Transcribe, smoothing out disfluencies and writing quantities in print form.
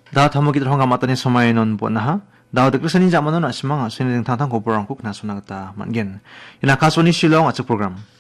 Daw tamo kita hong kamata ni samay non po na ha. Daw de krisanin zaman non asimang sining tangtang ko porang kuk na sunagta manggen. Ina kaso ni silong at sa program.